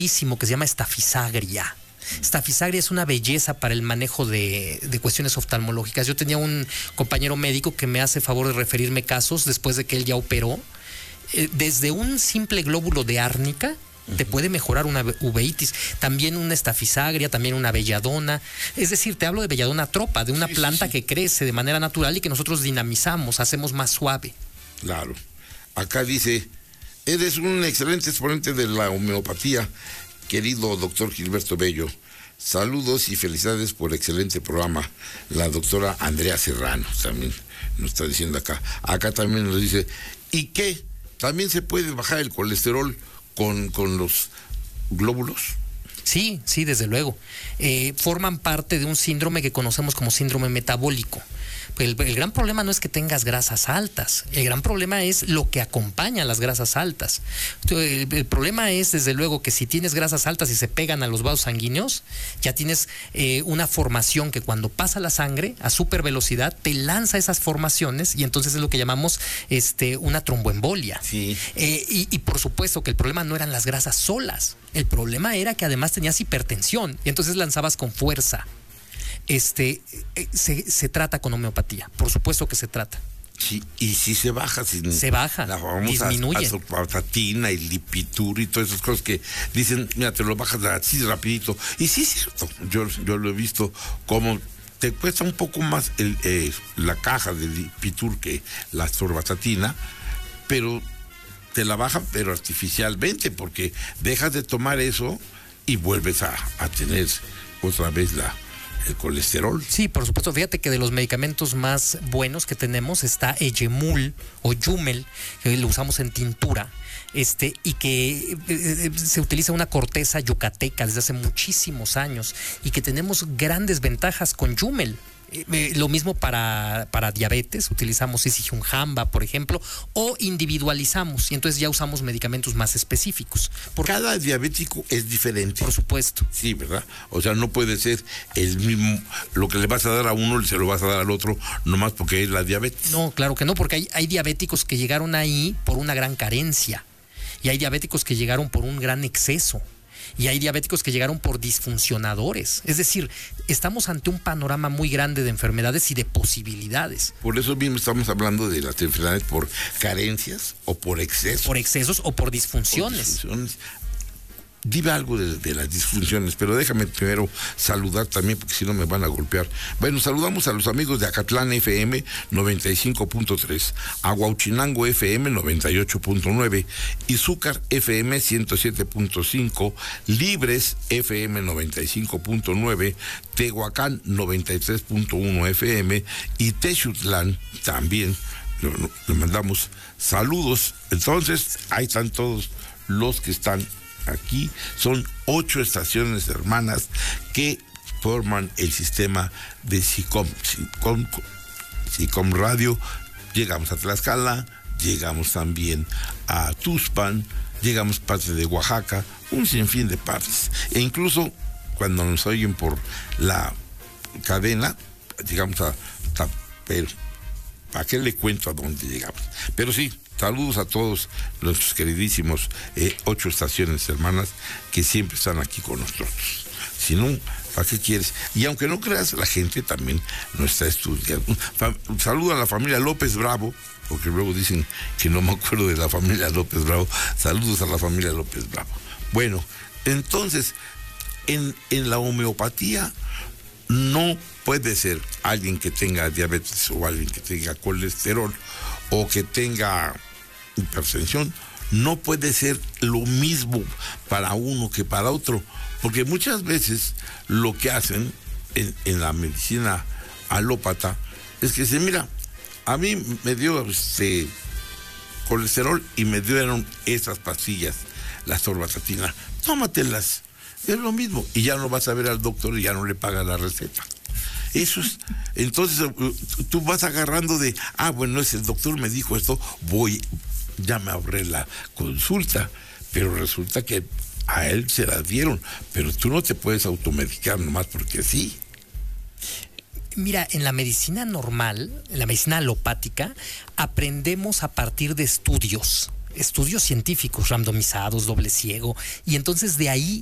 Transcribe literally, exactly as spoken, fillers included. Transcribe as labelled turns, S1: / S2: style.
S1: que se llama Staphysagra. Staphysagra es una belleza para el manejo de, de cuestiones oftalmológicas. Yo tenía un compañero médico que me hace favor de referirme casos después de que él ya operó. Eh, desde un simple glóbulo de árnica te puede mejorar una uveitis, también una estafisagria, también una belladona. Es decir, te hablo de belladona tropa, de una sí, planta sí, sí. que crece de manera natural y que nosotros dinamizamos, hacemos más suave.
S2: Claro. Acá dice, eres un excelente exponente de la homeopatía, querido doctor Gilberto Bello. Saludos y felicidades por el excelente programa. La doctora Andrea Serrano también nos está diciendo acá. Acá también nos dice, ¿y qué? ¿También se puede bajar el colesterol con, con los glóbulos?
S1: Sí, sí, desde luego. Eh, forman parte de un síndrome que conocemos como síndrome metabólico. El, el gran problema no es que tengas grasas altas, el gran problema es lo que acompaña a las grasas altas. El, el problema es, desde luego, que si tienes grasas altas y se pegan a los vasos sanguíneos, ya tienes eh, una formación que cuando pasa la sangre a super velocidad te lanza esas formaciones y entonces es lo que llamamos este, una tromboembolia. Sí. Eh, y, y por supuesto que el problema no eran las grasas solas, el problema era que además tenías hipertensión y entonces lanzabas con fuerza. Este, se, se trata con homeopatía, por supuesto que se trata.
S2: Sí, y si se baja, si
S1: se baja,
S2: la famosa
S1: disminuye.
S2: Azoxapatina y lipitur y todas esas cosas que dicen, mira, te lo bajas así rapidito. Y sí es cierto, yo, yo lo he visto como te cuesta un poco más el, eh, la caja de lipitur que la azoxapatina, pero te la bajan, pero artificialmente, porque dejas de tomar eso y vuelves a, a tener otra vez la el colesterol.
S1: Sí, por supuesto. Fíjate que de los medicamentos más buenos que tenemos está Eyemul o Yumel, que lo usamos en tintura, este, y que eh, se utiliza una corteza yucateca desde hace muchísimos años y que tenemos grandes ventajas con Yumel. Eh, lo mismo para, para diabetes, utilizamos Isijunjamba, por ejemplo, o individualizamos y entonces ya usamos medicamentos más específicos.
S2: Por cada diabético es diferente.
S1: Por supuesto.
S2: Sí, ¿verdad? O sea, no puede ser el mismo, lo que le vas a dar a uno se lo vas a dar al otro, nomás porque es la diabetes.
S1: No, claro que no, porque hay, hay diabéticos que llegaron ahí por una gran carencia y hay diabéticos que llegaron por un gran exceso. Y hay diabéticos que llegaron por disfuncionadores. Es decir, estamos ante un panorama muy grande de enfermedades y de posibilidades.
S2: Por eso mismo estamos hablando de las enfermedades por carencias o por excesos.
S1: Por excesos o por disfunciones. Por disfunciones.
S2: Dime algo de, de las disfunciones, pero déjame primero saludar también, porque si no me van a golpear. Bueno, saludamos a los amigos de Acatlán F M noventa y cinco punto tres, Aguauchinango F M noventa y ocho punto nueve, Izúcar F M ciento siete punto cinco, Libres F M noventa y cinco punto nueve, Tehuacán noventa y tres punto uno F M y Texutlán también. Le mandamos saludos. Entonces, ahí están todos los que están aquí. Son ocho estaciones hermanas que forman el sistema de SICOM, SICOM, SICOM Radio. Llegamos a Tlaxcala, llegamos también a Tuxpan, llegamos parte de Oaxaca, un sinfín de partes. E incluso cuando nos oyen por la cadena, llegamos a Tapero. ¿Para qué le cuento a dónde llegamos? Pero sí, saludos a todos nuestros queridísimos eh, ocho estaciones hermanas que siempre están aquí con nosotros. Si no, ¿para qué quieres? Y aunque no creas, la gente también no está estudiando. Saludo a la familia López Bravo, porque luego dicen que no me acuerdo de la familia López Bravo. Saludos a la familia López Bravo. Bueno, entonces, en, en la homeopatía no puede ser alguien que tenga diabetes o alguien que tenga colesterol o que tenga hipertensión, no puede ser lo mismo para uno que para otro, porque muchas veces lo que hacen en, en la medicina alópata es que se mira, a mí me dio este colesterol y me dieron esas pastillas, la atorvastatina, tómatelas, es lo mismo, y ya no vas a ver al doctor y ya no le paga la receta. Eso es, entonces tú vas agarrando de, ah, bueno, es el doctor me dijo esto, voy, ya me ahorré la consulta, pero resulta que a él se la dieron, pero tú no te puedes automedicar nomás porque sí.
S1: Mira, en la medicina normal, en la medicina alopática, aprendemos a partir de estudios. estudios científicos, randomizados, doble ciego, y entonces de ahí